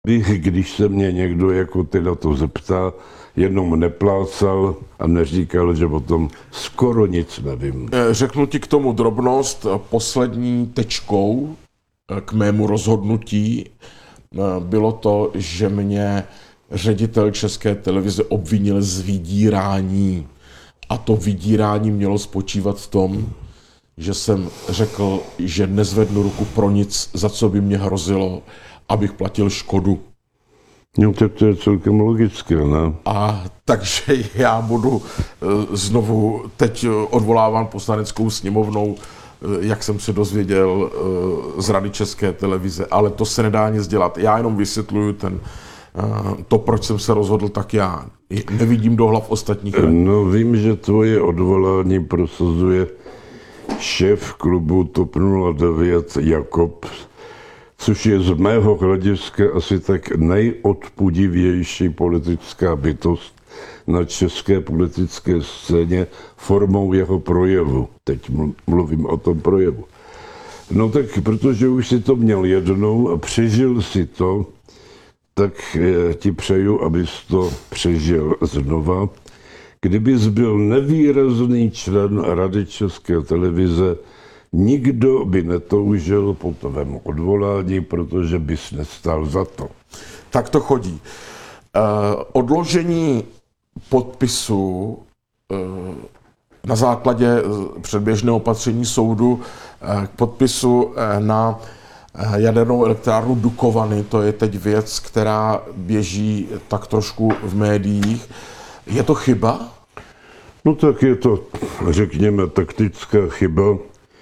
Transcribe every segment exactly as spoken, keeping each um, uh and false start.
Když se mě někdo jako ty na to zeptá, jenom neplácal a neříkal, že o tom skoro nic nevím. Řeknu ti k tomu drobnost. Poslední tečkou k mému rozhodnutí bylo to, že mě ředitel České televize obvinil z vydírání. A to vydírání mělo spočívat v tom, že jsem řekl, že nezvednu ruku pro nic, za co by mě hrozilo, abych platil škodu. No tak to je celkem logické, ne? A takže já budu znovu teď odvoláván poslaneckou sněmovnou, jak jsem se dozvěděl z Rady České televize, ale to se nedá nic dělat. Já jenom vysvětluju ten, to, proč jsem se rozhodl, tak já nevidím do hlav ostatních. No vím, že tvoje odvolání prosazuje šéf klubu TOP nula devět Jakob, což je z mého hlediska asi tak nejodpudivější politická bytost na české politické scéně formou jeho projevu. Teď mluvím o tom projevu. No tak, protože už si to měl jednou a přežil si to, tak ti přeju, abys to přežil znova. Kdybys byl nevýrazný člen Rady České televize, nikdo by netoužil po tvém odvolání, protože bys nestal za to. Tak to chodí. Uh, odložení podpisu uh, na základě předběžného opatření soudu uh, k podpisu uh, na uh, jadernou elektrárnu Dukovany, to je teď věc, která běží tak trošku v médiích. Je to chyba? No tak je to, řekněme, taktická chyba,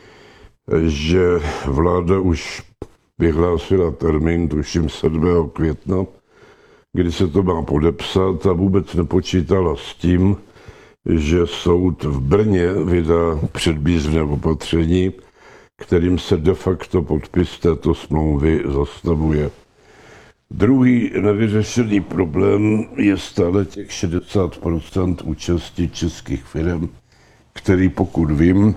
že vláda už vyhlásila termín, tuším sedmého května, kdy se to má podepsat a vůbec nepočítala s tím, že soud v Brně vydá předběžné opatření, kterým se de facto podpis této smlouvy zastavuje. Druhý nevyřešený problém je stále těch šedesát procent účasti českých firm, který, pokud vím,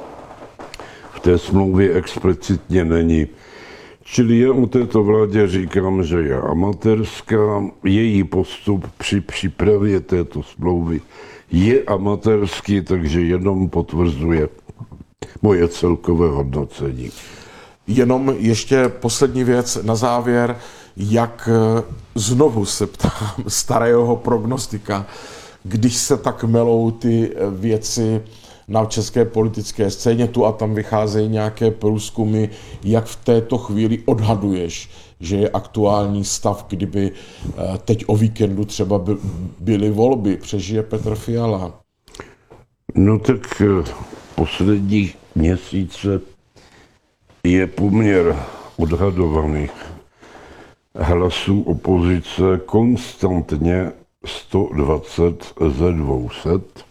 v té smlouvě explicitně není. Čili já u této vládě říkám, že je amatérská, její postup při přípravě této smlouvy je amatérský, takže jenom potvrzuje moje celkové hodnocení. Jenom ještě poslední věc na závěr, jak znovu se ptám starého prognostika, když se tak melou ty věci na české politické scéně, tu a tam vycházejí nějaké průzkumy, jak v této chvíli odhaduješ, že je aktuální stav, kdyby teď o víkendu třeba byly volby, přežije Petr Fiala? No tak poslední měsíce je poměr odhadovaných hlasů opozice konstantně sto dvacet ze dvou set,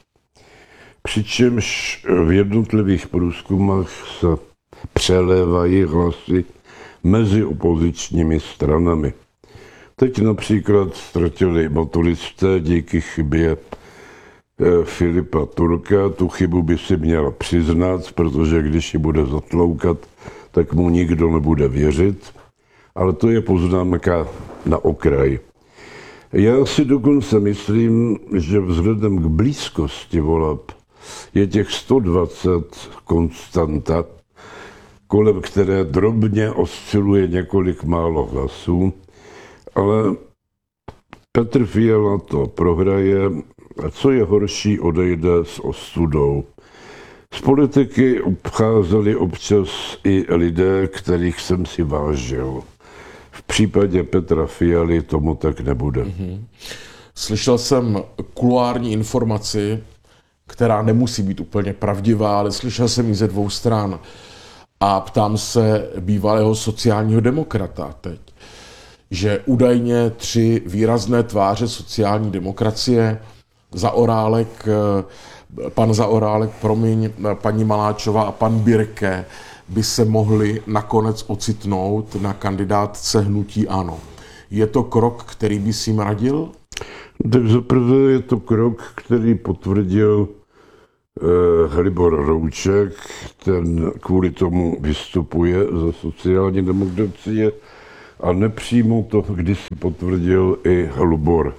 přičemž v jednotlivých průzkumech se přelévají hlasy mezi opozičními stranami. Teď například ztratili motoristé díky chybě Filipa Turka. Tu chybu by si měl přiznat, protože když ji bude zatloukat, tak mu nikdo nebude věřit. Ale to je poznámka na okraj. Já si dokonce myslím, že vzhledem k blízkosti voleb je těch sto dvacet konstanta, kolem které drobně osciluje několik málo hlasů, ale Petr Fiala to prohraje a co je horší, odejde s ostudou. Z politiky obcházeli občas i lidé, kterých jsem si vážil. V případě Petra Fialy tomu tak nebude. Mm-hmm. Slyšel jsem kuloární informaci, která nemusí být úplně pravdivá, ale slyšel jsem ji ze dvou stran. A ptám se bývalého sociálního demokrata teď, že údajně tři výrazné tváře sociální demokracie, Zaorálek, pan Zaorálek, promiň, paní Maláčová a pan Birke, by se mohli nakonec ocitnout na kandidátce hnutí ANO. Je to krok, který by si jim radil? Tak zaprvé je to krok, který potvrdil eh, Libor Rouček, ten kvůli tomu vystupuje za sociální demokracie. A nepřímo to kdysi potvrdil i Lubor.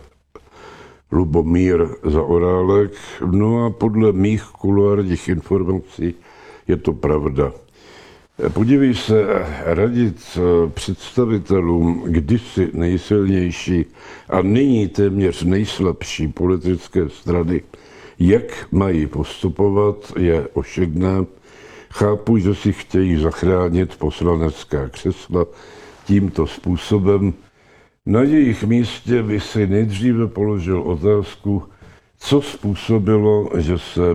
Lubomír Zaorálek. No a podle mých kuloárních informací je to pravda. Podívej se, radit představitelům kdysi nejsilnější a nyní téměř nejslabší politické strany, jak mají postupovat, je ošidné. Chápu, že si chtějí zachránit poslanecká křesla tímto způsobem. Na jejich místě by si nejdříve položil otázku, co způsobilo, že se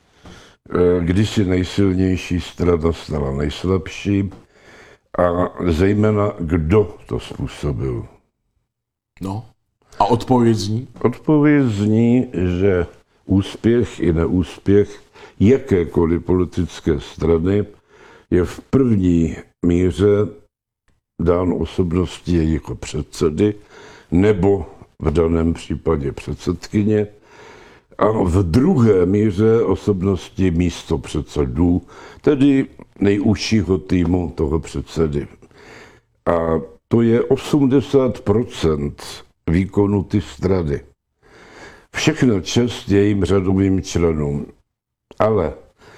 když si nejsilnější strana stala nejslabší a zejména kdo to způsobil. No a odpověď zní? Odpověď zní, že úspěch i neúspěch jakékoliv politické strany je v první míře dán osobností jejího předsedy nebo v daném případě předsedkyně a v druhé míře osobnosti místopředsedů, tedy nejúžšího týmu toho předsedy. A to je osmdesát procent výkonu ty strany. Všechno čest jejím řadovým členům, ale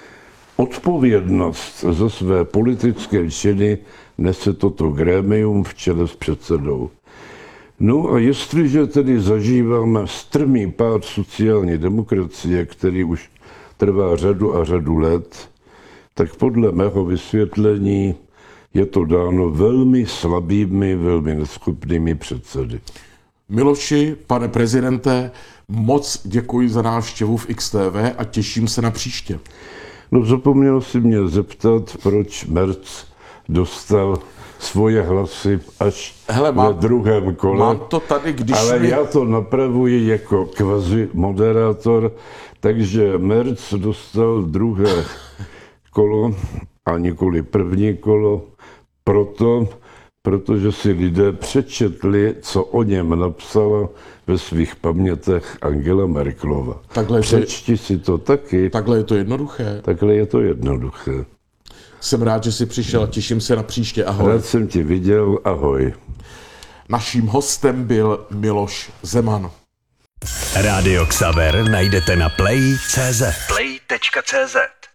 odpovědnost za své politické činy nese toto grémium v čele s předsedou. No a jestliže tedy zažíváme strmý pád sociální demokracie, který už trvá řadu a řadu let, tak podle mého vysvětlení je to dáno velmi slabými, velmi neschopnými předsedy. Miloši, pane prezidente, moc děkuji za návštěvu v X T V a těším se na příště. No zapomněl si mě zeptat, proč Merc dostal svoje hlasy až Hele, mám, ve druhém kole. Mám to tady, když ale mi... já to napravuji jako kvazi moderátor, takže Merc dostal druhé kolo a nikoli první kolo, proto, protože si lidé přečetli, co o něm napsala ve svých pamětech Angela Merkelova. Takhle Přečti to... si to taky. Takhle je to jednoduché. Takhle je to jednoduché. Jsem rád, že jsi přišel a těším se na příště. Ahoj. Rád jsem tě viděl. Ahoj. Naším hostem byl Miloš Zeman. Rádio Xaver najdete na play tečka cé zet. play tečka cé zet